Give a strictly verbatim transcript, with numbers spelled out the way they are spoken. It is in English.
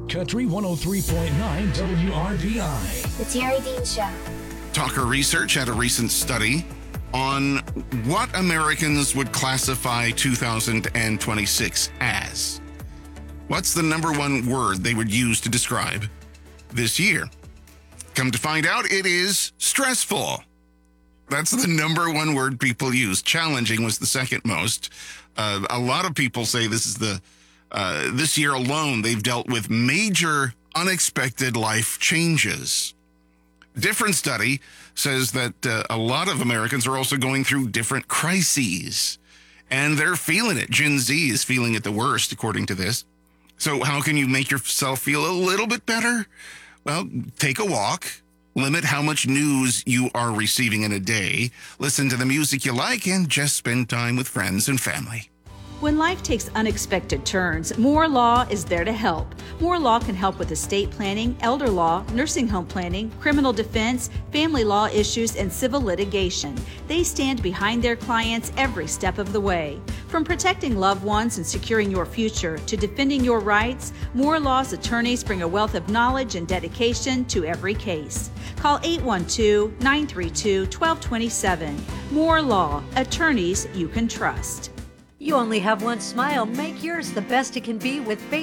Country one oh three point nine W R B I. The Terry Dean Show. Talker Research had a recent study on what Americans would classify two thousand twenty-six as. What's the number one word they would use to describe this year? Come to find out, it is stressful. That's the number one word people use. Challenging was the second most. Uh, a lot of people say this is the uh, this year alone they've dealt with major unexpected life changes. Different study says that uh, a lot of Americans are also going through different crises, and they're feeling it. Gen Z is feeling it the worst, according to this. So how can you make yourself feel a little bit better? Well, take a walk, limit how much news you are receiving in a day, listen to the music you like, and just spend time with friends and family. When life takes unexpected turns, Moore Law is there to help. Moore Law can help with estate planning, elder law, nursing home planning, criminal defense, family law issues, and civil litigation. They stand behind their clients every step of the way. From protecting loved ones and securing your future to defending your rights, Moore Law's attorneys bring a wealth of knowledge and dedication to every case. Call eight one two, nine three two, one two two seven. Moore Law, attorneys you can trust. You only have one smile. Make yours the best it can be with Face